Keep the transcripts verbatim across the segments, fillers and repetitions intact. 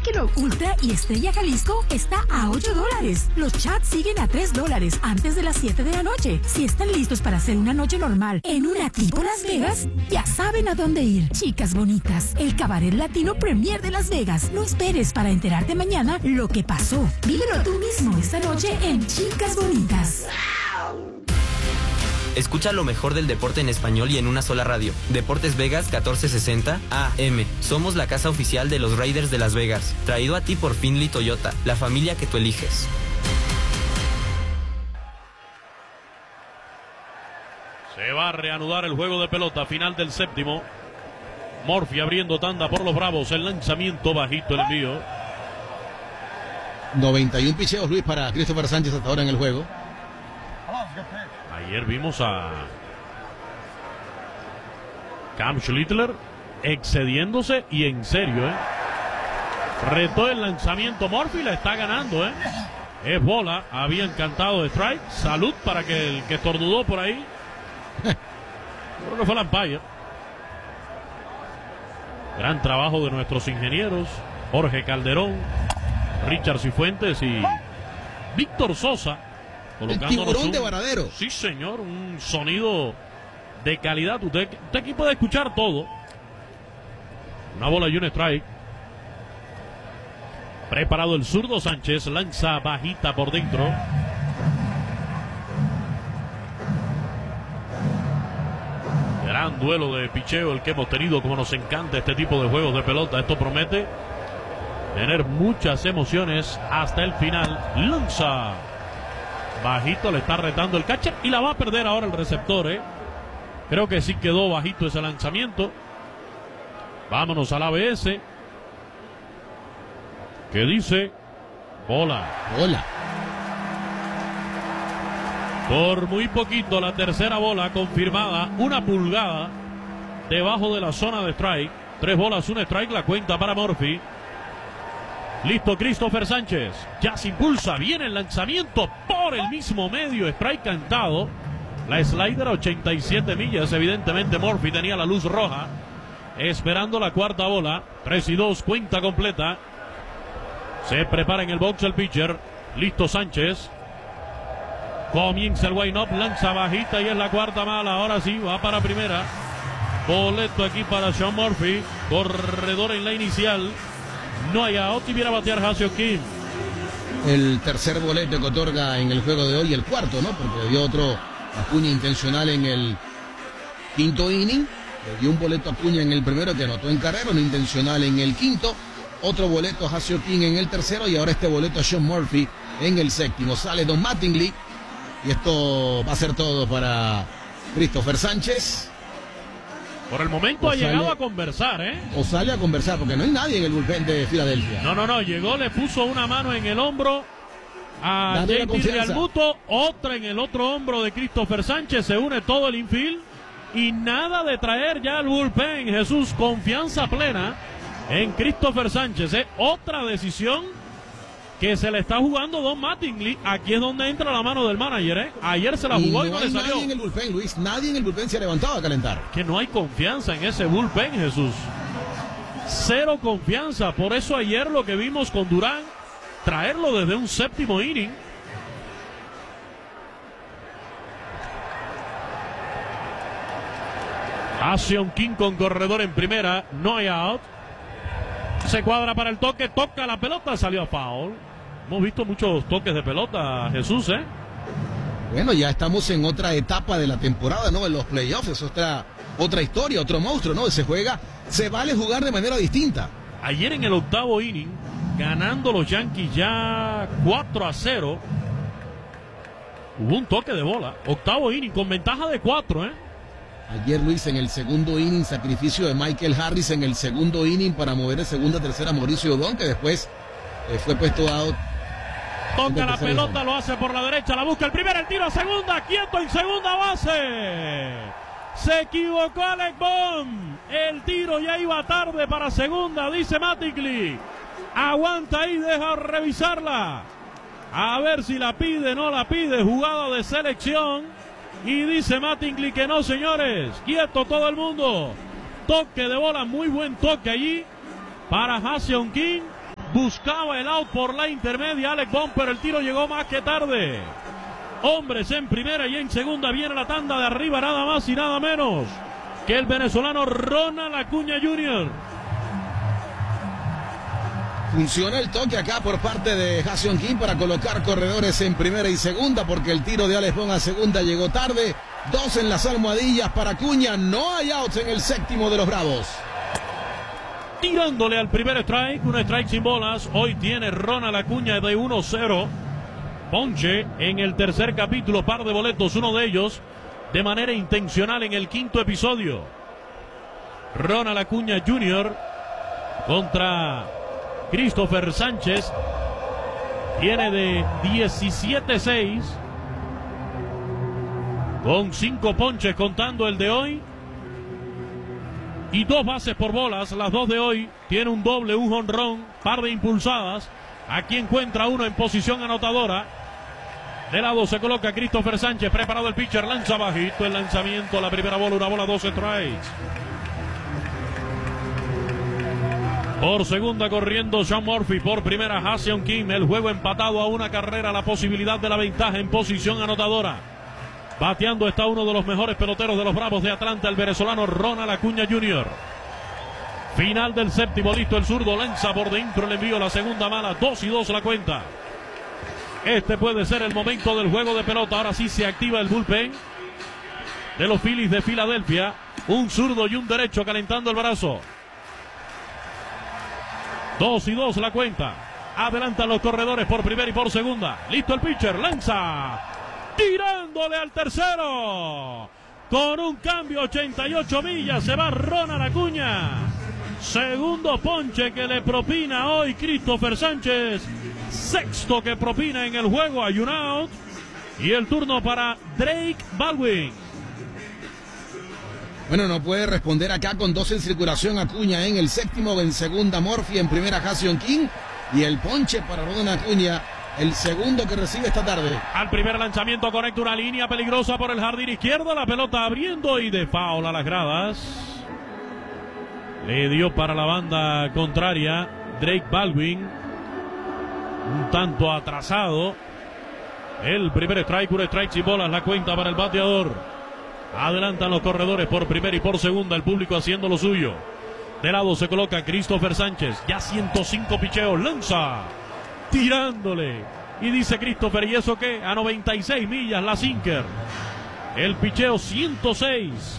Michelob Ultra y Estrella Jalisco está a ocho dólares. Los chats siguen a tres dólares antes de las siete de la noche. Si están listos para hacer una noche normal en una tipo Las Vegas, ya saben a dónde ir. Chicas bonitas, el Cabaret Latino Premier de Las Vegas. No esperes para enterarte mañana lo que pasó. Vívelo tú mismo esta noche en Chicas Bonitas. Escucha lo mejor del deporte en español y en una sola radio. Deportes Vegas catorce sesenta A M. Somos la casa oficial de los Raiders de Las Vegas. Traído a ti por Findlay Toyota, la familia que tú eliges. Se va a reanudar el juego de pelota, final del séptimo. Murphy abriendo tanda por los Bravos. El lanzamiento bajito, el envío. noventa y uno picheos, Luis, para Christopher Sánchez hasta ahora en el juego. Ayer vimos a Cam Schlittler excediéndose y en serio, ¿eh? Retó el lanzamiento Murphy, la está ganando, ¿eh? Es bola, habían cantado de strike. Salud para que el que estornudó por ahí. Creo que fue el umpire. Gran trabajo de nuestros ingenieros, Jorge Calderón, Richard Cifuentes y Víctor Sosa. El tiburón de Varadero. Sí, señor, un sonido de calidad. Usted, usted aquí puede escuchar todo. Una bola y un strike. Preparado el zurdo Sánchez, lanza bajita por dentro. Gran duelo de picheo el que hemos tenido, como nos encanta este tipo de juegos de pelota. Esto promete tener muchas emociones hasta el final. Lanza bajito, le está retando el catcher y la va a perder ahora el receptor, ¿eh? Creo que sí quedó bajito ese lanzamiento. Vámonos al A B S, que dice bola. Bola. Por muy poquito, la tercera bola confirmada, una pulgada debajo de la zona de strike. Tres bolas, un strike, la cuenta para Murphy. Listo Christopher Sánchez, ya se impulsa, viene el lanzamiento por el mismo medio, strike cantado. La slider a ochenta y siete millas, evidentemente Murphy tenía la luz roja, esperando la cuarta bola. Tres y dos, cuenta completa. Se prepara en el box el pitcher, listo Sánchez. Comienza el wind-up, lanza bajita y es la cuarta mala. Ahora sí, va para primera. Boleto aquí para Sean Murphy, corredor en la inicial. No hay out y viene a batear Ha-Seong Kim. El tercer boleto que otorga en el juego de hoy, el cuarto, ¿no? Porque le dio otro Acuña intencional en el quinto inning. Le dio un boleto a Acuña en el primero que anotó en carrera, un intencional en el quinto. Otro boleto a Ha-Seong Kim en el tercero y ahora este boleto a Sean Murphy en el séptimo. Sale Don Mattingly y esto va a ser todo para Christopher Sánchez. Por el momento o ha sale, llegado a conversar, ¿eh? O sale a conversar, porque no hay nadie en el bullpen de Filadelfia. No, no, no, llegó, le puso una mano en el hombro a J T Realmuto, otra en el otro hombro de Christopher Sánchez, se une todo el infield y nada de traer ya al bullpen. Jesús, confianza plena en Christopher Sánchez, ¿eh? Otra decisión que se le está jugando Don Mattingly. Aquí es donde entra la mano del manager, ¿eh? Ayer se la jugó y, no, y no le salió. Nadie en el bullpen, Luis, nadie en el bullpen se ha levantado a calentar. Que no hay confianza en ese bullpen, Jesús. Cero confianza. Por eso ayer lo que vimos con Durán, traerlo desde un séptimo inning. Ha-Seong Kim con corredor en primera, no hay out. Se cuadra para el toque, toca la pelota, salió a foul. Hemos visto muchos toques de pelota, Jesús, ¿eh? Bueno, ya estamos en otra etapa de la temporada, ¿no? En los playoffs, es otra, otra historia, otro monstruo, ¿no? Se juega, se vale jugar de manera distinta. Ayer en el octavo inning, ganando los Yankees ya cuatro a cero, hubo un toque de bola. Octavo inning, con ventaja de cuatro, ¿eh? Ayer, Luis, en el segundo inning, sacrificio de Michael Harris en el segundo inning para mover de segunda a tercera a Mauricio Odón, que después eh, fue puesto out. Toca la pelota, lo hace por la derecha, la busca el primero, el tiro a segunda, quieto en segunda base. Se equivocó Alec Bohm. El tiro ya iba tarde para segunda, dice Mattingly. Aguanta ahí, deja revisarla. A ver si la pide, no la pide, jugada de selección. Y dice Mattingly que no, señores. Quieto todo el mundo. Toque de bola, muy buen toque allí para Ha-Seong Kim. Buscaba el out por la intermedia Alec Bohm, pero el tiro llegó más que tarde. Hombres en primera y en segunda. Viene la tanda de arriba, nada más y nada menos que el venezolano Ronald Acuña junior Funciona el toque acá por parte de Ha-Seong Kim para colocar corredores en primera y segunda, porque el tiro de Alex Bohm a segunda llegó tarde. Dos en las almohadillas para Acuña. No hay outs en el séptimo de los Bravos. Tirándole al primer strike, un strike sin bolas. Hoy tiene Ronald Acuña de uno cero. Ponche en el tercer capítulo, par de boletos, uno de ellos de manera intencional en el quinto episodio. Ronald Acuña junior contra Christopher Sánchez. Tiene de diecisiete seis con cinco ponches contando el de hoy y dos bases por bolas, las dos de hoy. Tiene un doble, un jonrón, par de impulsadas. Aquí encuentra uno en posición anotadora. De lado se coloca Christopher Sánchez, preparado el pitcher, lanza bajito el lanzamiento, la primera bola, una bola, dos strikes. Por segunda corriendo Sean Murphy, por primera Ha-Seong Kim. El juego empatado a una carrera, la posibilidad de la ventaja en posición anotadora. Bateando está uno de los mejores peloteros de los Bravos de Atlanta, el venezolano Ronald Acuña junior Final del séptimo, listo el zurdo, lanza por dentro el envío, la segunda mala, dos y dos la cuenta. Este puede ser el momento del juego de pelota. Ahora sí se activa el bullpen de los Phillies de Filadelfia. Un zurdo y un derecho calentando el brazo. Dos y dos la cuenta. Adelantan los corredores por primera y por segunda. Listo el pitcher, lanza. Tirándole al tercero. Con un cambio ochenta y ocho millas se va Ronald Acuña. Segundo ponche que le propina hoy Christopher Sánchez. Sexto que propina en el juego. Hay un out. Y el turno para Drake Baldwin. Bueno, no puede responder acá con dos en circulación Acuña en el séptimo, en segunda Murphy, en primera Ha-Seong Kim. Y el ponche para Ronald Acuña, el segundo que recibe esta tarde. Al primer lanzamiento conecta una línea peligrosa por el jardín izquierdo. La pelota abriendo y de foul a las gradas. Le dio para la banda contraria Drake Baldwin. Un tanto atrasado. El primer strike, un strike sin bolas, la cuenta para el bateador. Adelantan los corredores por primera y por segunda, el público haciendo lo suyo. De lado se coloca Christopher Sánchez, ya ciento cinco picheos, lanza, tirándole. Y dice Christopher, ¿y eso qué? A noventa y seis millas la sinker. El picheo ciento seis.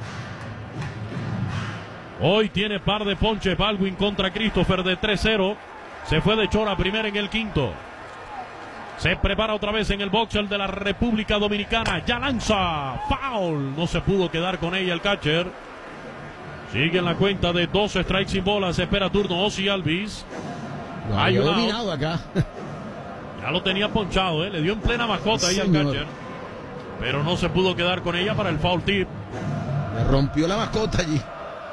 Hoy tiene par de ponches Baldwin contra Christopher de tres cero. Se fue de chora primera en el quinto. Se prepara otra vez en el box el de la República Dominicana. Ya lanza. Foul. No se pudo quedar con ella el catcher. Sigue en la cuenta de dos strikes sin bolas. Se espera turno Ozzy Albies. Lo Hay había un dominado out. acá. Ya lo tenía ponchado, ¿eh? Le dio en plena mascota ahí al catcher. Pero no se pudo quedar con ella para el foul tip. Le rompió la mascota allí.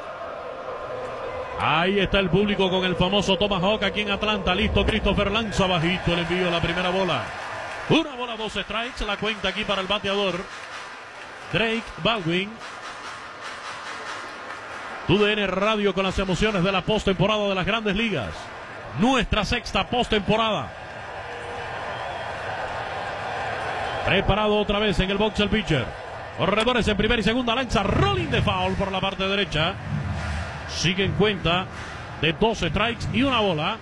Ahí está el público con el famoso Tomahawk aquí en Atlanta. Listo, Christopher lanza bajito el envío, la primera bola. Una bola, dos strikes. La cuenta aquí para el bateador Drake Baldwin. Tu D N Radio con las emociones de la postemporada de las Grandes Ligas. Nuestra sexta postemporada. Preparado otra vez en el box el pitcher. Corredores en primera y segunda. Lanza rolling de foul por la parte derecha. Sigue en cuenta de dos strikes y una bola.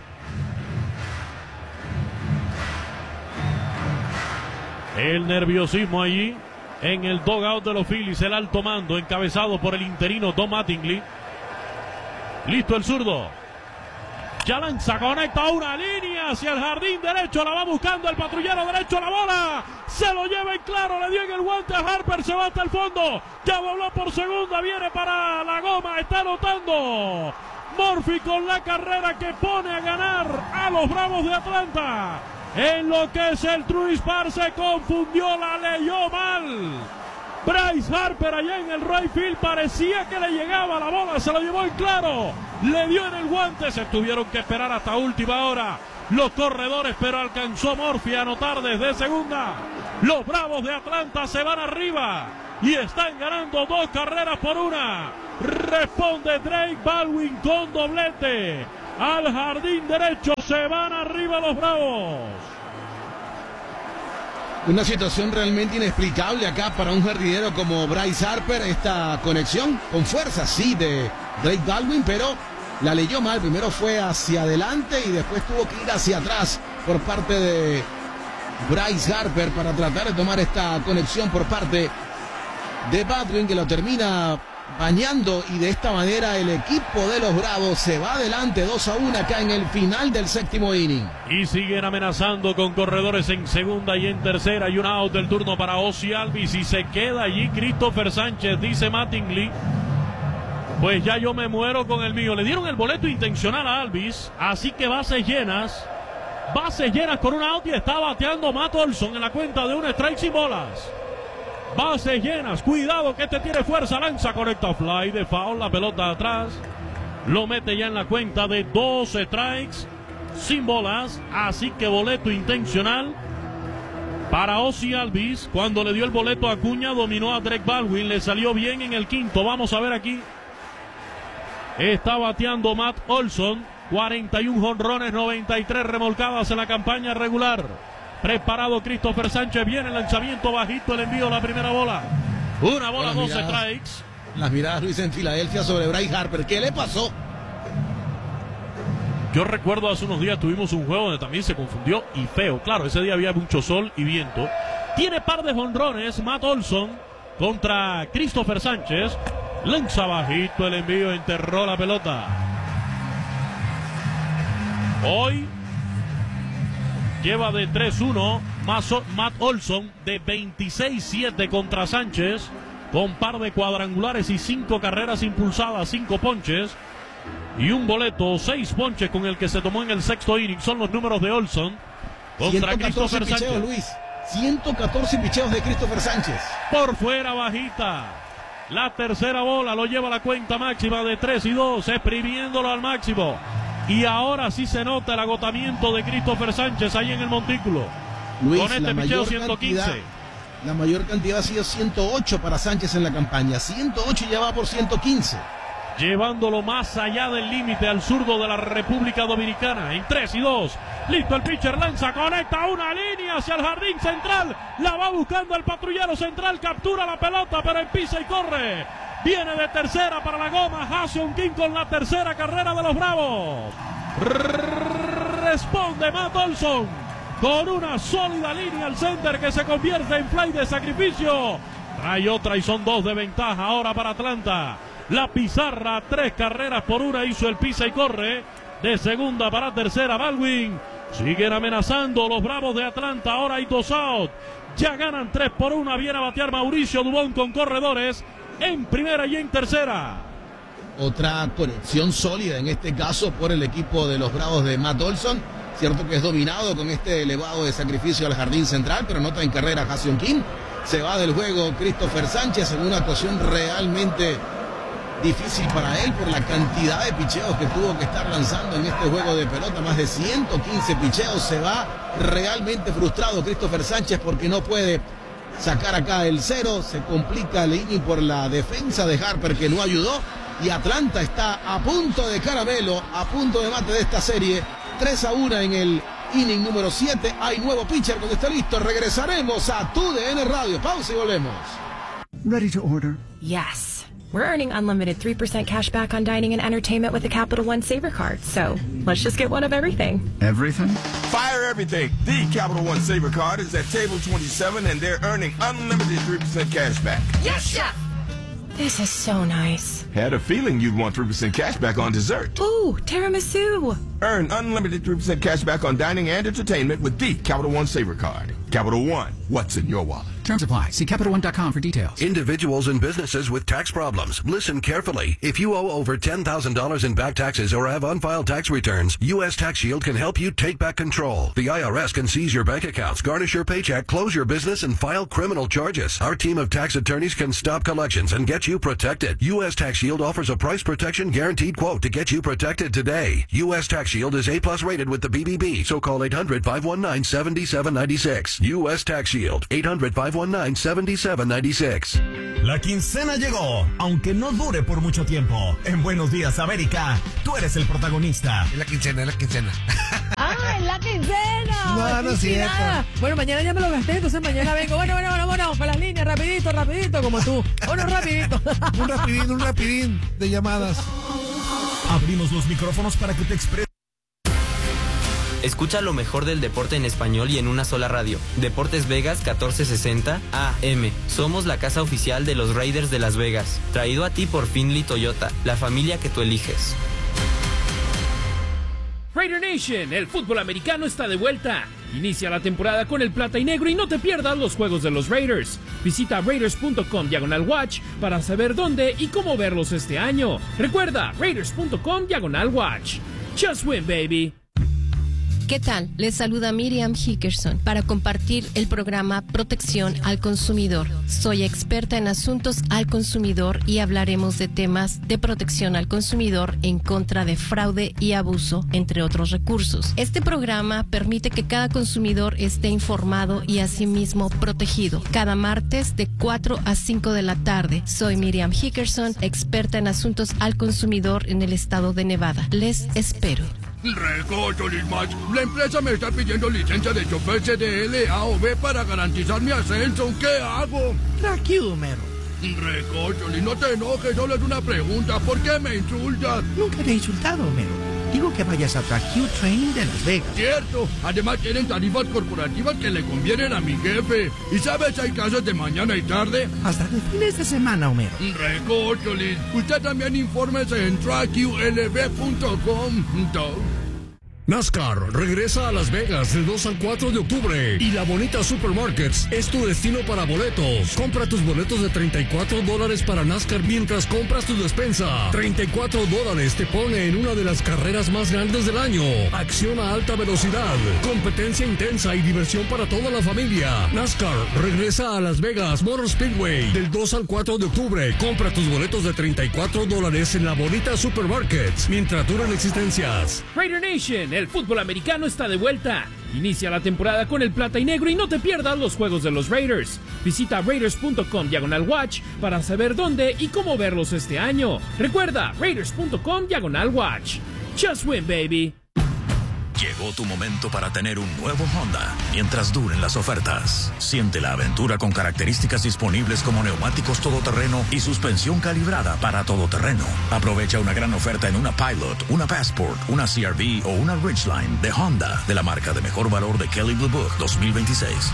El nerviosismo allí en el dugout de los Phillies. El alto mando encabezado por el interino Don Mattingly. Listo el zurdo. Ya lanza, conecta una línea hacia el jardín derecho. La va buscando el patrullero derecho. La bola se lo lleva en claro. Le dio en el guante a Harper. Se va hasta el fondo. Ya voló por segunda. Viene para la goma. Está anotando Murphy con la carrera que pone a ganar a los Bravos de Atlanta. En lo que es el Truist Park se confundió. La leyó mal Bryce Harper allá en el right field. Parecía que le llegaba la bola. Se lo llevó en claro. Le dio en el guante. Se tuvieron que esperar hasta última hora los corredores, pero alcanzó Murphy a anotar desde segunda. Los Bravos de Atlanta se van arriba y están ganando dos carreras por una. Responde Drake Baldwin con doblete. al jardín derecho. Se van arriba los Bravos. Una situación realmente inexplicable acá para un jardinero como Bryce Harper. Esta conexión con fuerza, sí, de Drake Baldwin, pero la leyó mal. Primero fue hacia adelante y después tuvo que ir hacia atrás por parte de Bryce Harper para tratar de tomar esta conexión por parte de Baldwin, que lo termina bañando, y de esta manera el equipo de los Bravos se va adelante dos a uno acá en el final del séptimo inning. Y siguen amenazando con corredores en segunda y en tercera, y un out del turno para Ozzy Albies, y se queda allí Christopher Sánchez. Dice Mattingly, pues ya yo me muero con el mío. Le dieron el boleto intencional a Albies, así que bases llenas, bases llenas con un out, y está bateando Matt Olson en la cuenta de un strike sin bolas. Bases llenas, cuidado que este tiene fuerza, lanza, conecta fly de foul, la pelota atrás, lo mete ya en la cuenta de dos strikes sin bolas, así que boleto intencional para Ozzy Albies. Cuando le dio el boleto a Acuña, dominó a Drake Baldwin, le salió bien en el quinto. Vamos a ver aquí, está bateando Matt Olson, cuarenta y uno jonrones, noventa y tres remolcadas en la campaña regular. Preparado Christopher Sánchez, viene el lanzamiento bajito, el envío, la primera bola. Una bola, dos strikes. Las miradas, Luis, en Filadelfia sobre Bryce Harper. ¿Qué le pasó? Yo recuerdo hace unos días tuvimos un juego donde también se confundió y feo. Claro, ese día había mucho sol y viento. Tiene par de jonrones Matt Olson contra Christopher Sánchez. Lanza bajito, el envío, enterró la pelota. Hoy lleva de tres uno Matt Olson, de veintiséis siete contra Sánchez, con par de cuadrangulares y cinco carreras impulsadas, cinco ponches y un boleto, seis ponches con el que se tomó en el sexto inning. Son los números de Olson contra Christopher picheos, Sánchez. Luis. ciento catorce picheos de Christopher Sánchez. Por fuera, bajita. La tercera bola lo lleva a la cuenta máxima de tres y dos, exprimiéndolo al máximo. Y ahora sí se nota el agotamiento de Christopher Sánchez ahí en el montículo. Luis, con este picheo ciento quince. Cantidad, la mayor cantidad ha sido ciento ocho para Sánchez en la campaña. ciento ocho y ya va por ciento quince. Llevándolo más allá del límite al zurdo de la República Dominicana. En tres y dos. Listo el pitcher, lanza, conecta una línea hacia el jardín central. La va buscando el patrullero central. Captura la pelota, pero empisa y corre. Viene de tercera para la goma Ha-Seong Kim con la tercera carrera de los Bravos. Responde Matt Olson con una sólida línea al center que se convierte en fly de sacrificio. Trae otra y son dos de ventaja ahora para Atlanta. La pizarra, tres carreras por una, hizo el pisa y corre. De segunda para tercera, Baldwin. Siguen amenazando los Bravos de Atlanta. Ahora hay dos out. Ya ganan tres por una. Viene a batear Mauricio Dubón con corredores en primera y en tercera. Otra conexión sólida en este caso por el equipo de los Bravos de Matt Olson. Cierto que es dominado con este elevado de sacrificio al jardín central, pero nota en carrera Ha-Seong Kim. Se va del juego Christopher Sánchez en una actuación realmente difícil para él por la cantidad de picheos que tuvo que estar lanzando en este juego de pelota. Más de ciento quince picheos. Se va realmente frustrado Christopher Sánchez porque no puede sacar acá el cero. Se complica el inning por la defensa de Harper, que no ayudó, y Atlanta está a punto de caramelo, a punto de mate de esta serie. tres a uno en el inning número siete. Hay nuevo pitcher cuando esté listo. Regresaremos a Tu D N Radio. Pausa y volvemos. Ready to order? Yes. We're earning unlimited three percent cash back on dining and entertainment with the Capital One Saver Card. So let's just get one of everything. Everything? Fire everything. The Capital One Saver Card is at table twenty-seven, and they're earning unlimited three percent cash back. Yes, Chef! This is so nice. Had a feeling you'd want three percent cash back on dessert. Ooh, tiramisu. Earn unlimited three percent cash back on dining and entertainment with the Capital One Saver Card. Capital One, what's in your wallet? Terms apply. See Capital One dot com for details. Individuals and businesses with tax problems. Listen carefully. If you owe over ten thousand dollars in back taxes or have unfiled tax returns, U S Tax Shield can help you take back control. The I R S can seize your bank accounts, garnish your paycheck, close your business, and file criminal charges. Our team of tax attorneys can stop collections and get you protected. U S Tax Shield offers a price protection guaranteed quote to get you protected today. U S Tax Shield is A plus rated with the B B B, so call eight hundred, five one nine, seven seven nine six. U S Tax Shield, eight hundred, five one nine, seven seven nine six. La quincena llegó, aunque no dure por mucho tiempo. En Buenos Días, América, tú eres el protagonista. Es la quincena, es la quincena. ¡Ah, es la quincena! No, no es cierto. Bueno, mañana ya me lo gasté, entonces mañana vengo. Bueno, bueno, bueno, bueno, con las líneas, rapidito, rapidito, como tú. Bueno, rapidito. Un rapidín, un rapidín de llamadas. Abrimos los micrófonos para que te expreses. Escucha lo mejor del deporte en español y en una sola radio. Deportes Vegas catorce sesenta A M. Somos la casa oficial de los Raiders de Las Vegas. Traído a ti por Findlay Toyota, la familia que tú eliges. Raider Nation, el fútbol americano está de vuelta. Inicia la temporada con el plata y negro y no te pierdas los juegos de los Raiders. Visita raiders punto com diagonal watch para saber dónde y cómo verlos este año. Recuerda, raiders punto com diagonal watch. Just win, baby. ¿Qué tal? Les saluda Miriam Hickerson para compartir el programa Protección al Consumidor. Soy experta en asuntos al consumidor y hablaremos de temas de protección al consumidor en contra de fraude y abuso, entre otros recursos. Este programa permite que cada consumidor esté informado y asimismo protegido. Cada martes de cuatro a cinco de la tarde. Soy Miriam Hickerson, experta en asuntos al consumidor en el estado de Nevada. Les espero. Recocho, Lismach. La empresa me está pidiendo licencia de chofer C D L, A o B para garantizar mi ascenso. ¿Qué hago? Tranquilo, mero. Recocho, no te enojes, solo es una pregunta. ¿Por qué me insultas? Nunca te he insultado, mero. Digo que vayas a Track Training de Las Vegas. Cierto. Además tienen tarifas corporativas que le convienen a mi jefe. ¿Y sabes, hay casas de mañana y tarde? Hasta de fines de semana, Homero. Recócholis. Usted también infórmese en track U L B punto com. NASCAR regresa a Las Vegas del dos al cuatro de octubre y la Bonita Supermarkets es tu destino para boletos. Compra tus boletos de treinta y cuatro dólares para NASCAR mientras compras tu despensa. treinta y cuatro dólares te pone en una de las carreras más grandes del año. Acción a alta velocidad, competencia intensa y diversión para toda la familia. NASCAR regresa a Las Vegas Motor Speedway del dos al cuatro de octubre. Compra tus boletos de treinta y cuatro dólares en la Bonita Supermarkets mientras duran existencias. Raider Nation, el fútbol americano está de vuelta. Inicia la temporada con el plata y negro y no te pierdas los juegos de los Raiders. Visita raiders punto com diagonal watch para saber dónde y cómo verlos este año. Recuerda, raiders punto com diagonal watch. Just win, baby. Llegó tu momento para tener un nuevo Honda mientras duren las ofertas. Siente la aventura con características disponibles como neumáticos todoterreno y suspensión calibrada para todoterreno. Aprovecha una gran oferta en una Pilot, una Passport, una C R V o una Ridgeline de Honda de la marca de mejor valor de Kelley Blue Book dos mil veintiséis.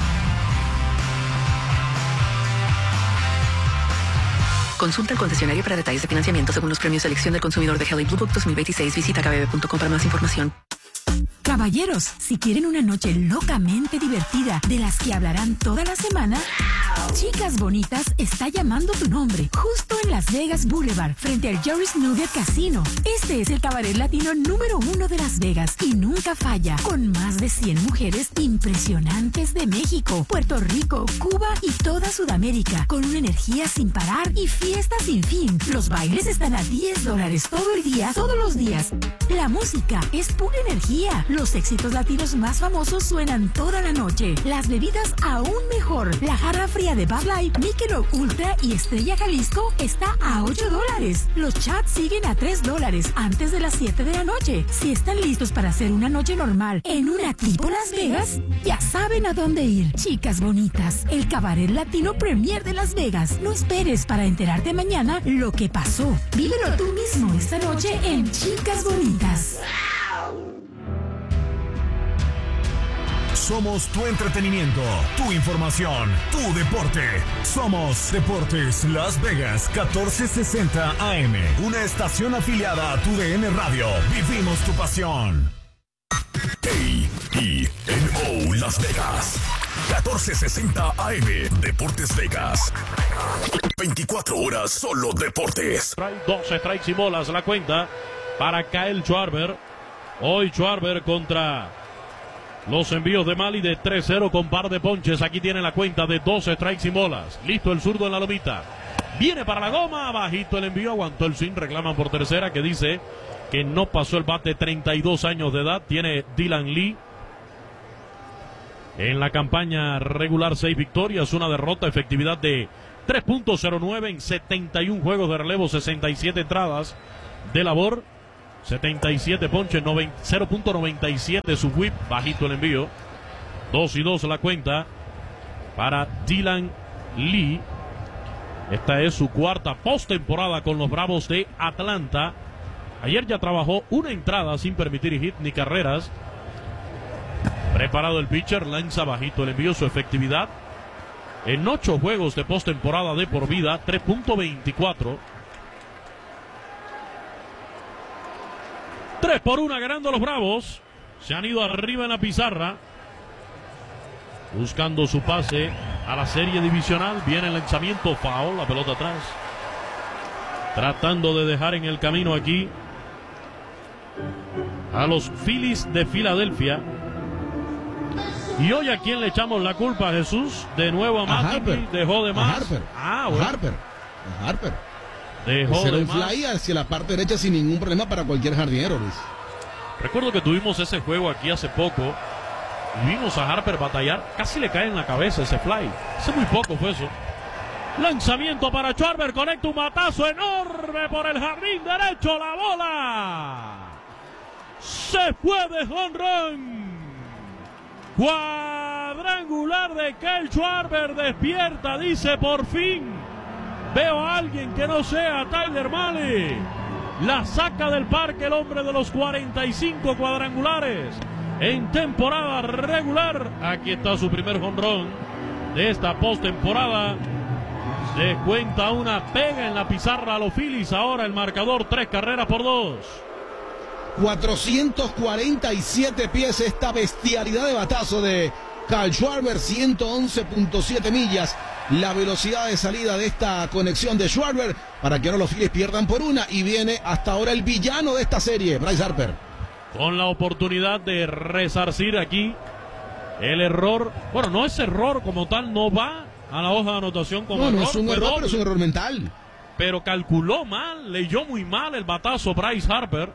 Consulta el concesionario para detalles de financiamiento según los premios de selección del consumidor de Kelley Blue Book dos mil veintiséis. Visita k b b punto com para más información. Caballeros, si quieren una noche locamente divertida de las que hablarán toda la semana, Chicas Bonitas está llamando tu nombre, justo en Las Vegas Boulevard, frente al Joris Nugget Casino. Este es el cabaret latino número uno de Las Vegas y nunca falla, con más de cien mujeres impresionantes de México, Puerto Rico, Cuba y toda Sudamérica, con una energía sin parar y fiesta sin fin. Los bailes están a diez dólares todo el día, todos los días. La música es pura energía. Los éxitos latinos más famosos suenan toda la noche. Las bebidas aún mejor. La jarra fría de Bud Light, Michelob Ultra y Estrella Jalisco está a ocho dólares. Los chats siguen a tres dólares antes de las siete de la noche. Si están listos para hacer una noche normal en una tipo Las Vegas, ya saben a dónde ir. Chicas Bonitas, el cabaret latino premier de Las Vegas. No esperes para enterarte mañana lo que pasó. Vívelo tú mismo esta noche en Chicas Bonitas. Somos tu entretenimiento, tu información, tu deporte. Somos Deportes Las Vegas catorce sesenta A M, una estación afiliada a tu D N Radio. Vivimos tu pasión. A E N O Las Vegas catorce sesenta A M, Deportes Vegas. veinticuatro horas solo deportes. doce strikes y bolas la cuenta para Kyle Schwarber. Hoy Schwarber contra los envíos de Mali de tres cero con par de ponches. Aquí tiene la cuenta de doce strikes y bolas. Listo el zurdo en la lomita. Viene para la goma. Bajito el envío. Aguantó el swing. Reclaman por tercera, que dice que no pasó el bate. Treinta y dos años de edad tiene Dylan Lee. En la campaña regular, seis victorias, una derrota, efectividad de tres punto cero nueve en setenta y un juegos de relevo, sesenta y siete entradas de labor, setenta y siete ponches, cero punto noventa y siete su whip, bajito el envío. dos y dos la cuenta para Dylan Lee. Esta es su cuarta postemporada con los Bravos de Atlanta. Ayer ya trabajó una entrada sin permitir hit ni carreras. Preparado el pitcher, lanza bajito el envío, su efectividad en ocho juegos de postemporada de por vida, tres punto veinticuatro. tres por uno ganando los Bravos. Se han ido arriba en la pizarra, buscando su pase a la serie divisional. Viene el lanzamiento, foul, la pelota atrás. Tratando de dejar en el camino aquí a los Phillies de Filadelfia. Y hoy a quién le echamos la culpa, Jesús. De nuevo a Mattingly, dejó de más. A Harper. Ah, bueno. A Harper. A Harper. Dejó Ese era de un más. fly hacia la parte derecha sin ningún problema para cualquier jardinero, Luis. Recuerdo que tuvimos ese juego aquí hace poco y vimos a Harper batallar. Casi le cae en la cabeza ese fly. Hace muy poco fue eso. Lanzamiento para Schwarber, conecta un batazo enorme por el jardín derecho. La bola se fue de jonrón. Cuadrangular de Kyle Schwarber. Despierta, dice, por fin veo a alguien que no sea Tyler Mahle. La saca del parque el hombre de los cuarenta y cinco cuadrangulares en temporada regular. Aquí está su primer jonrón de esta postemporada. Descuenta una pega en la pizarra a los Phillies. Ahora el marcador, tres carreras por dos. cuatrocientos cuarenta y siete pies esta bestialidad de batazo de Kyle Schwarber, ciento once punto siete millas. La velocidad de salida de esta conexión de Schwarber para que ahora los Phillies pierdan por una. Y viene hasta ahora el villano de esta serie, Bryce Harper. Con la oportunidad de resarcir aquí el error. Bueno, no es error como tal, no va a la hoja de anotación como no, error. No es un error, doble, pero es un error mental. Pero calculó mal, leyó muy mal el batazo Bryce Harper.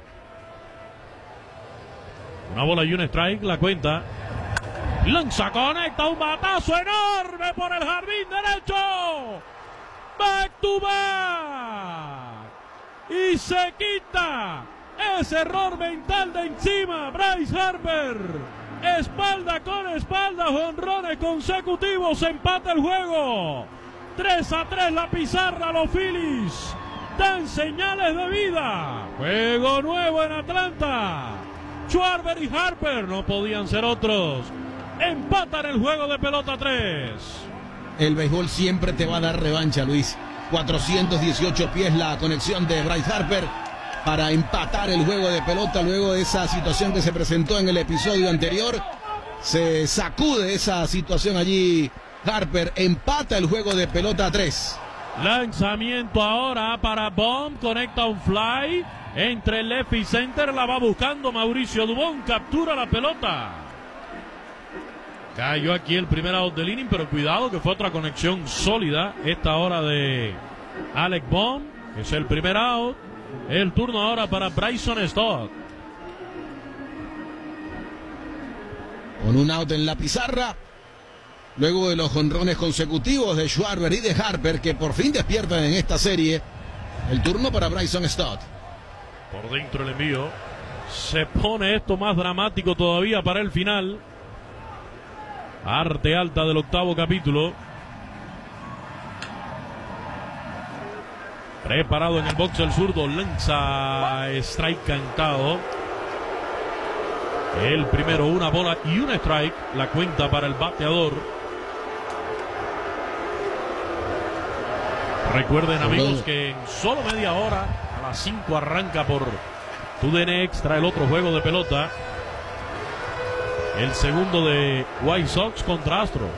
Una bola y un strike, la cuenta. Lanza, conecta un batazo enorme por el jardín derecho. Back to back. Y se quita ese error mental de encima. Bryce Harper. Espalda con espalda, jonrones consecutivos, empata el juego. tres a tres la pizarra, los Phillies dan señales de vida. Juego nuevo en Atlanta. Schwarber y Harper no podían ser otros. Empatan el juego de pelota tres. El béisbol siempre te va a dar revancha, Luis. cuatrocientos dieciocho pies la conexión de Bryce Harper para empatar el juego de pelota luego de esa situación que se presentó en el episodio anterior. Se sacude esa situación allí Harper, empata el juego de pelota tres. Lanzamiento ahora para Bomb, conecta un fly entre left y center, la va buscando Mauricio Dubón, captura la pelota. Cayó aquí el primer out del inning, pero cuidado que fue otra conexión sólida esta hora de Alec Bohm. Es el primer out. El turno ahora para Bryson Stott. Con un out en la pizarra, luego de los jonrones consecutivos de Schwarber y de Harper, que por fin despiertan en esta serie, el turno para Bryson Stott. Por dentro el envío. Se pone esto más dramático todavía para el final. Arte alta del octavo capítulo. Preparado en el box el zurdo, lanza strike cantado. El primero, una bola y un strike, la cuenta para el bateador. Recuerden, amigos, que en solo media hora, a las cinco arranca por T D N Extra el otro juego de pelota. El segundo de White Sox contra Astros.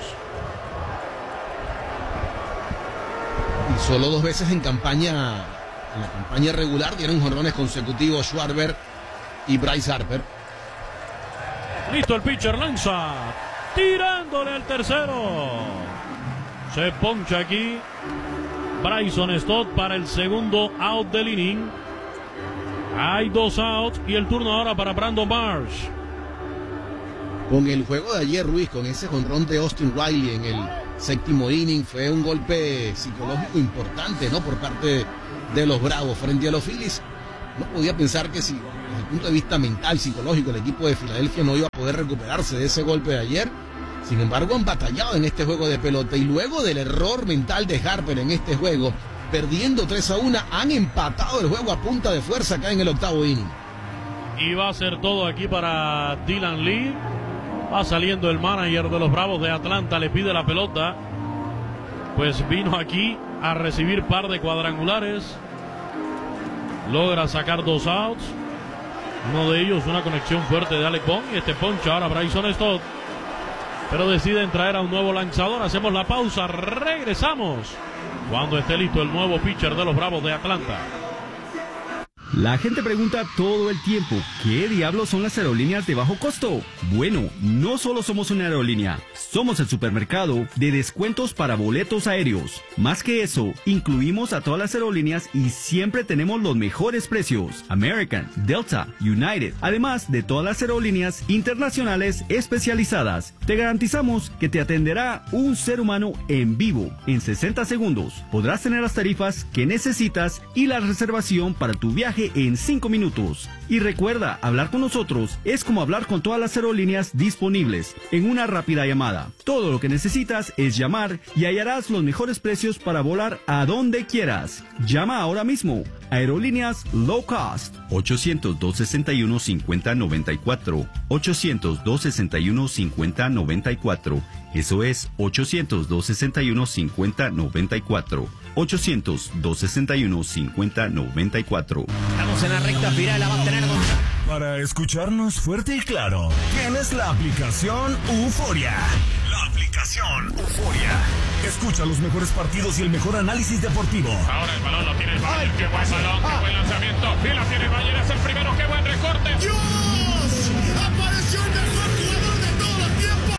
Y solo dos veces en campaña, en la campaña regular, dieron jonrones consecutivos Schwarber y Bryce Harper. Listo el pitcher, lanza, tirándole al tercero. Se poncha aquí Bryson Stott para el segundo out del inning. Hay dos outs y el turno ahora para Brandon Marsh. con el juego de ayer, Ruiz, con ese jonrón de Austin Riley en el séptimo inning. Fue un golpe psicológico importante, ¿no?, por parte de los Bravos frente a los Phillies. No podía pensar que si, desde el punto de vista mental, psicológico, el equipo de Filadelfia no iba a poder recuperarse de ese golpe de ayer. Sin embargo, han batallado en este juego de pelota, y luego del error mental de Harper en este juego, perdiendo tres a uno, han empatado el juego a punta de fuerza acá en el octavo inning. Y va a ser todo aquí para Dylan Lee. Va saliendo el manager de los Bravos de Atlanta, le pide la pelota. Pues vino aquí a recibir par de cuadrangulares. Logra sacar dos outs. Uno de ellos, una conexión fuerte de Alec Bohm. Y este poncho ahora Bryson Stott. Pero deciden traer a un nuevo lanzador. Hacemos la pausa, regresamos cuando esté listo el nuevo pitcher de los Bravos de Atlanta. La gente pregunta todo el tiempo, ¿qué diablos son las aerolíneas de bajo costo? Bueno, no solo somos una aerolínea, somos el supermercado de descuentos para boletos aéreos. Más que eso, incluimos a todas las aerolíneas y siempre tenemos los mejores precios. American, Delta, United, además de todas las aerolíneas internacionales especializadas. Te garantizamos que te atenderá un ser humano en vivo en sesenta segundos. Podrás tener las tarifas que necesitas y la reservación para tu viaje en cinco minutos. Y recuerda, hablar con nosotros es como hablar con todas las aerolíneas disponibles en una rápida llamada. Todo lo que necesitas es llamar y hallarás los mejores precios para volar a donde quieras. Llama ahora mismo. Aerolíneas Low Cost. ochocientos, dos sesenta y uno, cincuenta noventa y cuatro. ochocientos, dos sesenta y uno, cincuenta noventa y cuatro. Eso es ochocientos, dos sesenta y uno, cincuenta noventa y cuatro. ochocientos, dos sesenta y uno, cincuenta noventa y cuatro. Estamos en la recta final, la va a tener Gonzalo. Para escucharnos fuerte y claro, tienes la aplicación Euforia. La aplicación Euforia. Escucha los mejores partidos y el mejor análisis deportivo. Ahora el balón lo tiene el Bayern. Qué buen balón, qué buen lanzamiento. Y la tiene el Bayern, es el primero. Qué buen recorte. ¡Dios! ¡Apareció el mejor jugador de todos los tiempos!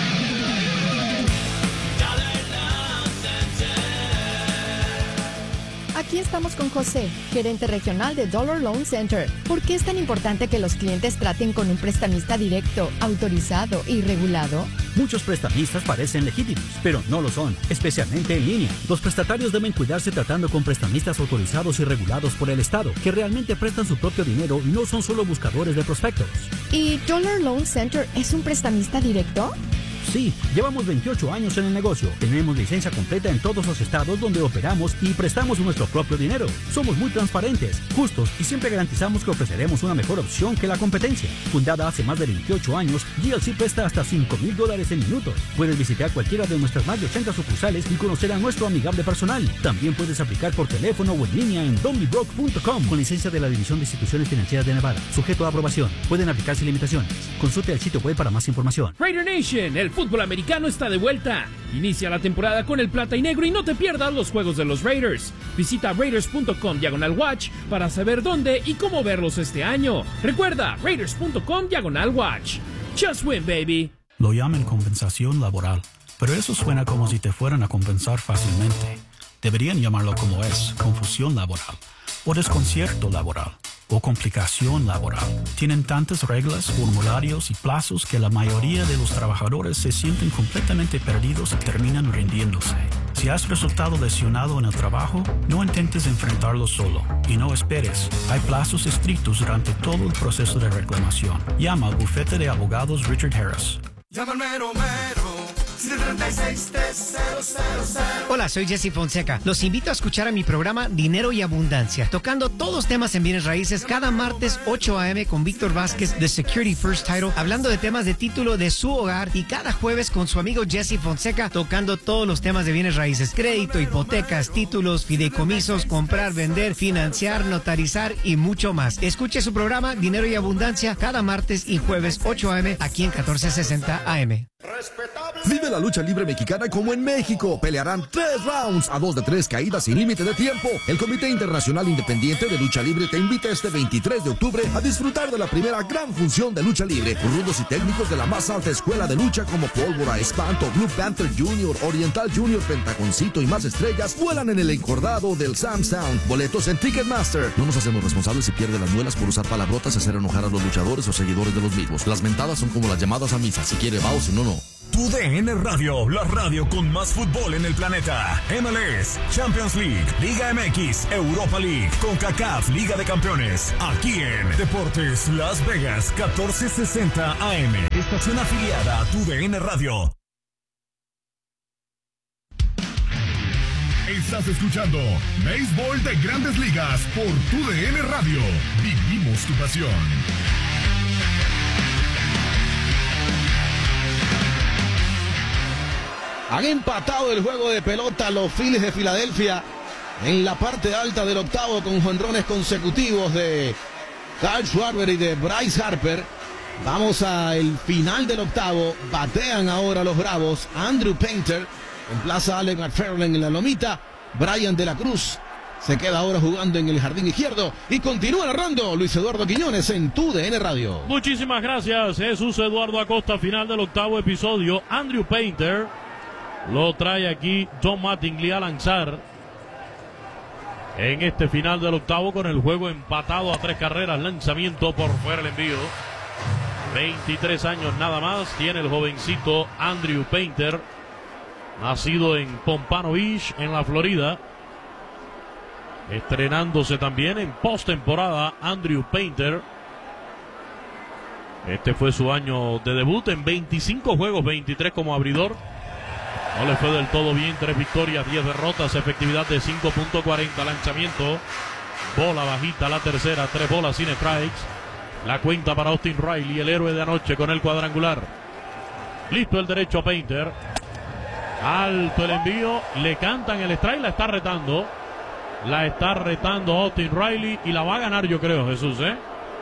Aquí estamos con José, gerente regional de Dollar Loan Center. ¿Por qué es tan importante que los clientes traten con un prestamista directo, autorizado y regulado? Muchos prestamistas parecen legítimos, pero no lo son, especialmente en línea. Los prestatarios deben cuidarse tratando con prestamistas autorizados y regulados por el Estado, que realmente prestan su propio dinero y no son solo buscadores de prospectos. ¿Y Dollar Loan Center es un prestamista directo? Sí, llevamos veintiocho años en el negocio. Tenemos licencia completa en todos los estados donde operamos y prestamos nuestro propio dinero. Somos muy transparentes, justos y siempre garantizamos que ofreceremos una mejor opción que la competencia. Fundada hace más de veintiocho años, G L C presta hasta cinco mil dólares en minutos. Puedes visitar cualquiera de nuestras más de ochenta sucursales y conocer a nuestro amigable personal. También puedes aplicar por teléfono o en línea en don't be broke punto com con licencia de la División de Instituciones Financieras de Nevada. Sujeto a aprobación. Pueden aplicarse limitaciones. Consulte el sitio web para más información. Raider Nation, el fútbol americano está de vuelta. Inicia la temporada con el plata y negro y no te pierdas los juegos de los Raiders. Visita raiders punto com diagonal watch para saber dónde y cómo verlos este año. Recuerda, raiders punto com diagonal watch. Just win, baby. Lo llaman compensación laboral, pero eso suena como si te fueran a compensar fácilmente. Deberían llamarlo como es, confusión laboral, o desconcierto laboral, o complicación laboral. Tienen tantas reglas, formularios y plazos que la mayoría de los trabajadores se sienten completamente perdidos y terminan rindiéndose. Si has resultado lesionado en el trabajo, no intentes enfrentarlo solo y no esperes. Hay plazos estrictos durante todo el proceso de reclamación. Llama al bufete de abogados Richard Harris. Llama al mero mero. Hola, soy Jesse Fonseca. Los invito a escuchar a mi programa Dinero y Abundancia, tocando todos temas en bienes raíces cada martes ocho a eme con Víctor Vázquez de Security First Title, hablando de temas de título de su hogar, y cada jueves con su amigo Jesse Fonseca tocando todos los temas de bienes raíces: crédito, hipotecas, títulos, fideicomisos, comprar, vender, financiar, notarizar y mucho más. Escuche su programa Dinero y Abundancia cada martes y jueves ocho a eme aquí en catorce sesenta a eme. Respetable. Vive la lucha libre mexicana como en México. Pelearán tres rounds a dos de tres caídas sin límite de tiempo. El Comité Internacional Independiente de Lucha Libre te invita este veintitrés de octubre a disfrutar de la primera gran función de lucha libre. Rudos y técnicos de la más alta escuela de lucha como Pólvora, Espanto, Blue Panther Junior, Oriental Junior, Pentaconcito y más estrellas vuelan en el encordado del Sam's Town. Boletos en Ticketmaster. No nos hacemos responsables si pierde las muelas por usar palabrotas y hacer enojar a los luchadores o seguidores de los mismos. Las mentadas son como las llamadas a misa. Si quiere va o si no, no. Tu D N Radio, la radio con más fútbol en el planeta. M L S, Champions League, Liga M X, Europa League, CONCACAF, Liga de Campeones. Aquí en Deportes Las Vegas, catorce sesenta A M. Estación afiliada a Tu D N Radio. Estás escuchando Béisbol de Grandes Ligas por Tu D N Radio. Vivimos tu pasión. Han empatado el juego de pelota los Phillies de Filadelfia en la parte alta del octavo con jonrones consecutivos de Kyle Schwarber y de Bryce Harper. Vamos al final del octavo. Batean ahora los Bravos. Andrew Painter emplaza a Alec McFarland en la lomita. Brian de la Cruz se queda ahora jugando en el jardín izquierdo y continúa narrando Luis Eduardo Quiñones en Tu D N Radio. Muchísimas gracias, Jesús Eduardo Acosta. Final del octavo episodio. Andrew Painter lo trae aquí Tom Mattingly a lanzar en este final del octavo con el juego empatado a tres carreras. Lanzamiento por fuera, el envío. veintitrés años nada más tiene el jovencito Andrew Painter, nacido en Pompano Beach, en la Florida. Estrenándose también en postemporada Andrew Painter. Este fue su año de debut en veinticinco juegos, veintitrés como abridor. No le fue del todo bien, tres victorias, diez derrotas, efectividad de cinco punto cuarenta, lanzamiento, bola bajita, la tercera, tres bolas sin strikes. La cuenta para Austin Riley, el héroe de anoche con el cuadrangular. Listo el derecho a Painter. Alto el envío, le cantan el strike, la está retando. La está retando Austin Riley y la va a ganar, yo creo, Jesús, ¿eh?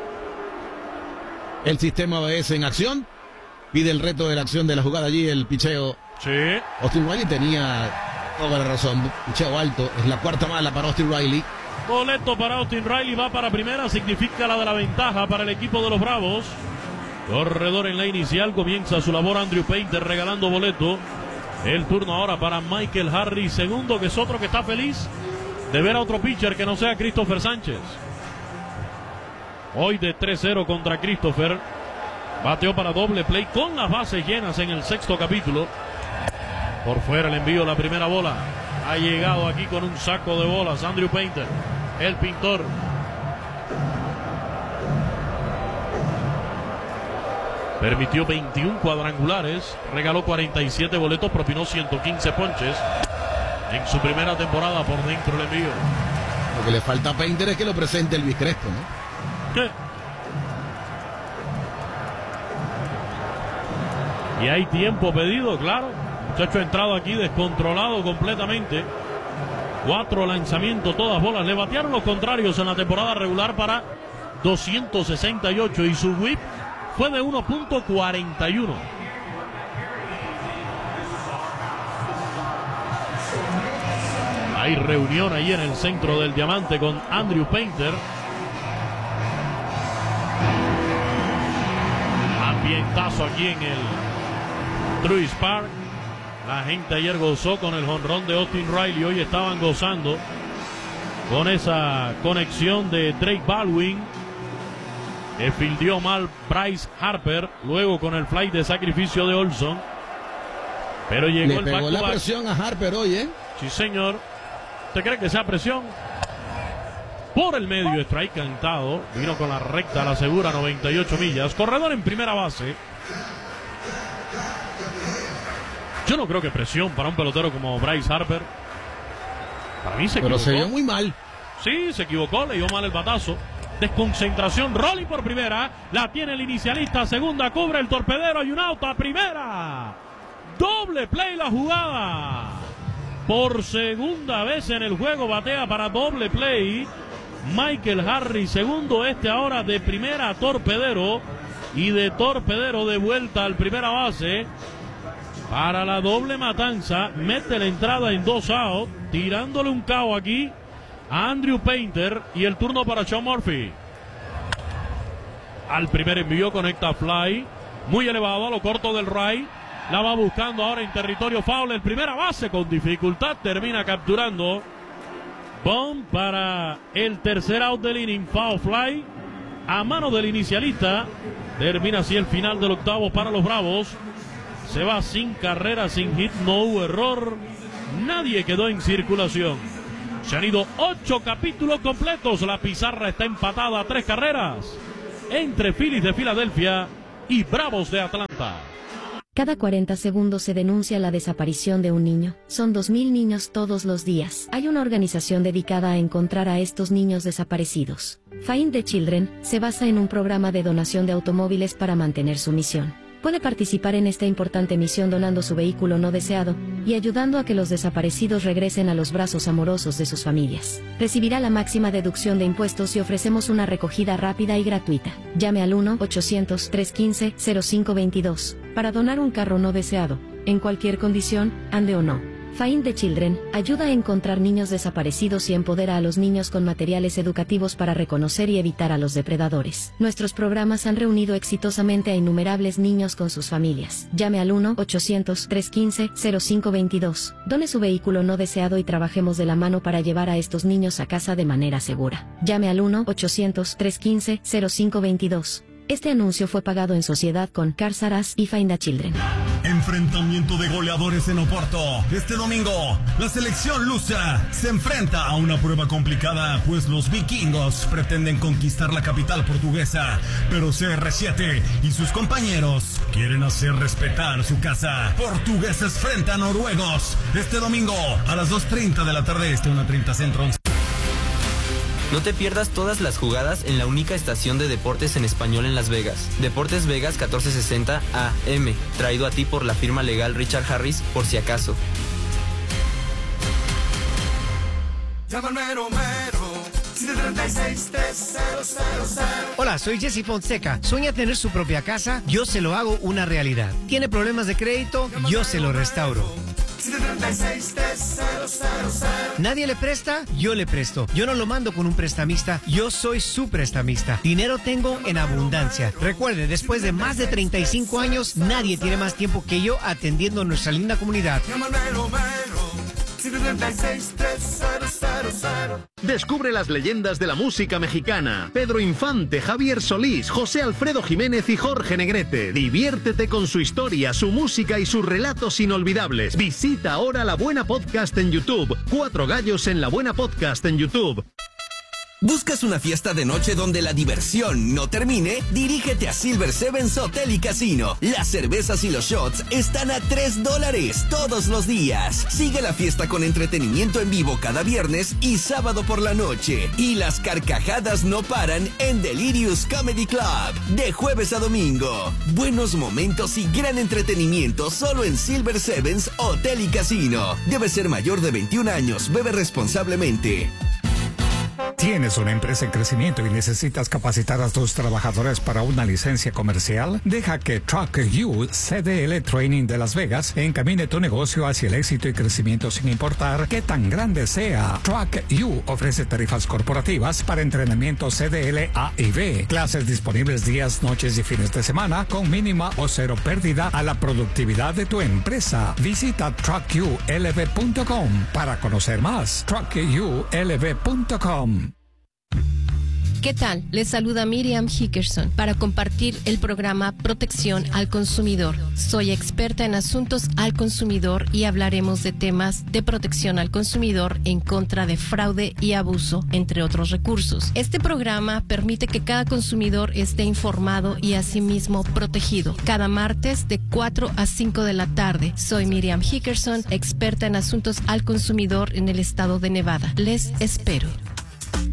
El sistema B S en acción. Pide el reto de la acción de la jugada allí, el picheo. Sí. Austin Riley tenía toda la razón. Picheo alto. Es la cuarta mala para Austin Riley. Boleto para Austin Riley, va para primera. Significa la de la ventaja para el equipo de los Bravos. Corredor en la inicial. Comienza su labor Andrew Painter regalando boleto. El turno ahora para Michael Harris, segundo, que es otro que está feliz de ver a otro pitcher que no sea Christopher Sánchez. Hoy de tres cero contra Christopher. Bateó para doble play con las bases llenas en el sexto capítulo. Por fuera el envío, la primera bola. Ha llegado aquí con un saco de bolas Andrew Painter, el pintor. Permitió veintiún cuadrangulares, regaló cuarenta y siete boletos, propinó ciento quince ponches en su primera temporada. Por dentro el envío. Lo que le falta a Painter es que lo presente el Luis Crespo, ¿no? ¿Qué? Y hay tiempo pedido, claro. Muchacho ha entrado aquí descontrolado completamente. Cuatro lanzamientos, todas bolas. Le batearon los contrarios en la temporada regular para doscientos sesenta y ocho y su whip fue de uno punto cuarenta y uno. Hay reunión ahí en el centro del diamante con Andrew Painter. Ambientazo aquí en el Truist Park. La gente ayer gozó con el jonrón de Austin Riley. Hoy estaban gozando con esa conexión de Drake Baldwin, que fildeó mal Bryce Harper, luego con el fly de sacrificio de Olson. Pero llegó Le el pegó back to la back. presión a Harper hoy, ¿eh? Sí, señor. ¿Usted cree que sea presión? Por el medio, strike cantado. Vino con la recta, la segura, noventa y ocho millas. Corredor en primera base. Yo no creo que presión para un pelotero como Bryce Harper. Para mí se Pero equivocó. se vio muy mal. Sí, se equivocó, le dio mal el batazo. Desconcentración, rolling por primera. La tiene el inicialista, segunda, cubre el torpedero. Hay un out a primera. Doble play la jugada. Por segunda vez en el juego batea para doble play Michael Harris, segundo este ahora de primera a torpedero. Y de torpedero de vuelta al primera base. para la doble matanza. Mete la entrada en dos out, tirándole un K O aquí a Andrew Painter, y el turno para Sean Murphy. Al primer envío conecta fly, muy elevado a lo corto del right. La va buscando ahora en territorio foul. El primera base con dificultad termina capturando. Bomb para el tercer out del inning. Foul fly a mano del inicialista. Termina así el final del octavo para los Bravos. Se va sin carrera, sin hit, no hubo error. Nadie quedó en circulación. Se han ido ocho capítulos completos. La pizarra está empatada a tres carreras entre Phillies de Filadelfia y Bravos de Atlanta. Cada cuarenta segundos se denuncia la desaparición de un niño. Son dos mil niños todos los días. Hay una organización dedicada a encontrar a estos niños desaparecidos. Find the Children se basa en un programa de donación de automóviles para mantener su misión. Puede participar en esta importante misión donando su vehículo no deseado y ayudando a que los desaparecidos regresen a los brazos amorosos de sus familias. Recibirá la máxima deducción de impuestos y ofrecemos una recogida rápida y gratuita. Llame al uno ochocientos, trescientos quince, cero cinco veintidós para donar un carro no deseado, en cualquier condición, ande o no. Find the Children ayuda a encontrar niños desaparecidos y empodera a los niños con materiales educativos para reconocer y evitar a los depredadores. Nuestros programas han reunido exitosamente a innumerables niños con sus familias. Llame al uno ochocientos, trescientos quince, cero cinco veintidós. Done su vehículo no deseado y trabajemos de la mano para llevar a estos niños a casa de manera segura. Llame al uno ochocientos, trescientos quince, cero cinco veintidós. Este anuncio fue pagado en sociedad con Cars R Us y Find the Children. Enfrentamiento de goleadores en Oporto. Este domingo, la selección lusa se enfrenta a una prueba complicada, pues los vikingos pretenden conquistar la capital portuguesa, pero C R siete y sus compañeros quieren hacer respetar su casa. Portugueses frente a noruegos. Este domingo, a las dos treinta de la tarde, este una treinta centro. No te pierdas todas las jugadas en la única estación de deportes en español en Las Vegas. Deportes Vegas catorce sesenta A M, traído a ti por la firma legal Richard Harris, por si acaso. Llama al mero mero, siete tres seis, tres cero cero cero. Hola, soy Jesse Fonseca. ¿Sueña tener su propia casa? Yo se lo hago una realidad. ¿Tiene problemas de crédito? Yo se lo restauro. siete tres seis, tres cero cero cero. ¿Nadie le presta? Yo le presto. Yo no lo mando con un prestamista, yo soy su prestamista. Dinero tengo en abundancia. Recuerde, después de más de treinta y cinco años, nadie tiene más tiempo que yo atendiendo a nuestra linda comunidad. Descubre las leyendas de la música mexicana. Pedro Infante, Javier Solís, José Alfredo Jiménez y Jorge Negrete. Diviértete con su historia, su música y sus relatos inolvidables. Visita ahora La Buena Podcast en YouTube. Cuatro Gallos en La Buena Podcast en YouTube. ¿Buscas una fiesta de noche donde la diversión no termine? Dirígete a Silver Sevens Hotel y Casino. Las cervezas y los shots están a tres dólares todos los días. Sigue la fiesta con entretenimiento en vivo cada viernes y sábado por la noche. Y las carcajadas no paran en Delirious Comedy Club. De jueves a domingo. Buenos momentos y gran entretenimiento solo en Silver Sevens Hotel y Casino. Debe ser mayor de veintiún años. Bebe responsablemente. ¿Tienes una empresa en crecimiento y necesitas capacitar a tus trabajadores para una licencia comercial? Deja que Truck U C D L Training de Las Vegas encamine tu negocio hacia el éxito y crecimiento sin importar qué tan grande sea. Truck U ofrece tarifas corporativas para entrenamiento C D L A y B. Clases disponibles días, noches y fines de semana con mínima o cero pérdida a la productividad de tu empresa. Visita truck u l v punto com para conocer más. truck u l v punto com. ¿Qué tal? Les saluda Miriam Hickerson para compartir el programa Protección al Consumidor. Soy experta en asuntos al consumidor y hablaremos de temas de protección al consumidor en contra de fraude y abuso, entre otros recursos. Este programa permite que cada consumidor esté informado y asimismo protegido. Cada martes de cuatro a cinco de la tarde. Soy Miriam Hickerson, experta en asuntos al consumidor en el estado de Nevada. Les espero.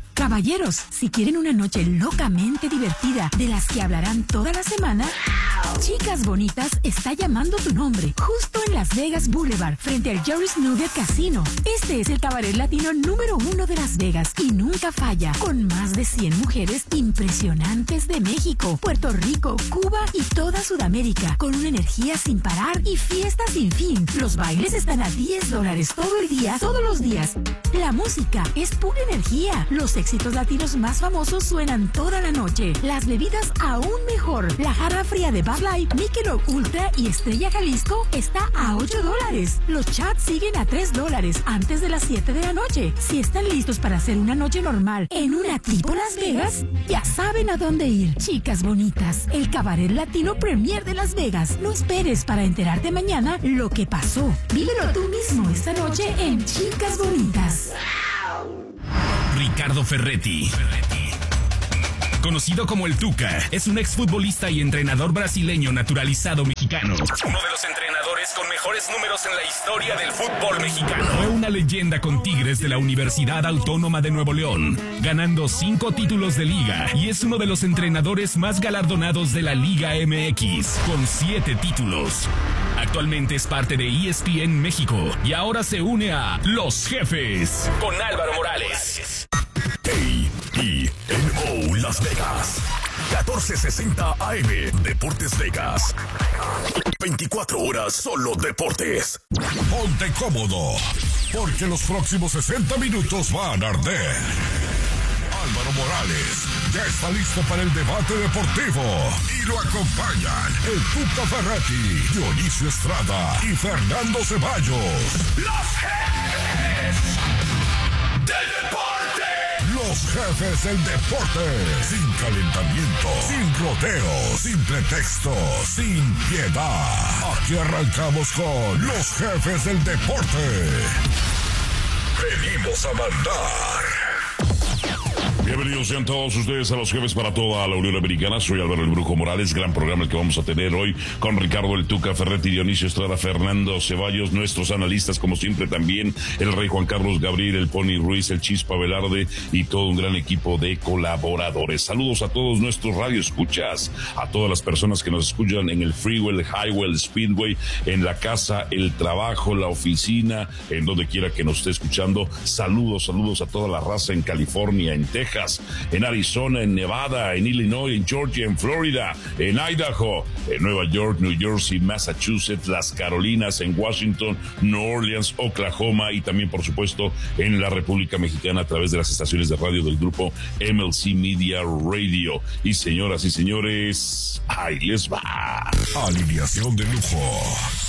Caballeros, si quieren una noche locamente divertida de las que hablarán toda la semana, Chicas Bonitas está llamando tu nombre, justo en Las Vegas Boulevard, frente al Jerry's Nugget Casino. Este es el cabaret latino número uno de Las Vegas y nunca falla, con más de cien mujeres impresionantes de México, Puerto Rico, Cuba y toda Sudamérica, con una energía sin parar y fiesta sin fin. Los bailes están a diez dólares todo el día, todos los días. La música es pura energía. Los éxitos latinos más famosos suenan toda la noche. Las bebidas aún mejor. La jarra fría de Bud Light, Michelob Ultra y Estrella Jalisco está a ocho dólares. Los chats siguen a tres dólares antes de las siete de la noche. Si están listos para hacer una noche normal en una tipo Las Vegas, ya saben a dónde ir. Chicas Bonitas, el cabaret latino premier de Las Vegas. No esperes para enterarte mañana lo que pasó. Vívelo tú mismo esta noche en Chicas Bonitas. Ricardo Ferretti, conocido como el Tuca, es un exfutbolista y entrenador brasileño naturalizado mexicano. Uno de los entrenadores con mejores números en la historia del fútbol mexicano. Fue una leyenda con Tigres de la Universidad Autónoma de Nuevo León, ganando cinco títulos de liga, y es uno de los entrenadores más galardonados de la Liga M X, con siete títulos. Actualmente es parte de E S P N México y ahora se une a Los Jefes con Álvaro Morales. A E N O Las Vegas, catorce sesenta A M, Deportes Vegas. veinticuatro horas solo deportes. Ponte cómodo, porque los próximos sesenta minutos van a arder. Álvaro Morales ya está listo para el debate deportivo y lo acompañan el Tuca Ferretti, Dionisio Estrada y Fernando Ceballos. Los Jefes del Deporte. Los Jefes del Deporte. Sin calentamiento, sin rodeos, sin pretextos, sin piedad. Aquí arrancamos con Los Jefes del Deporte. Venimos a mandar. Bienvenidos sean todos ustedes a Los Jefes para toda la Unión Americana. Soy Álvaro el Brujo Morales. Gran programa el que vamos a tener hoy con Ricardo el Tuca Ferretti, Dionisio Estrada, Fernando Ceballos, nuestros analistas como siempre también, el Rey Juan Carlos Gabriel, el Pony Ruiz, el Chispa Velarde y todo un gran equipo de colaboradores. Saludos a todos nuestros radioescuchas, a todas las personas que nos escuchan en el freeway, el highway, el speedway, en la casa, el trabajo, la oficina, en donde quiera que nos esté escuchando. Saludos, saludos a toda la raza en California, en Texas, en Arizona, en Nevada, en Illinois, en Georgia, en Florida, en Idaho, en Nueva York, New Jersey, Massachusetts, las Carolinas, en Washington, New Orleans, Oklahoma y también, por supuesto, en la República Mexicana a través de las estaciones de radio del grupo M L C Media Radio. Y señoras y señores, ahí les va. Alineación de lujo.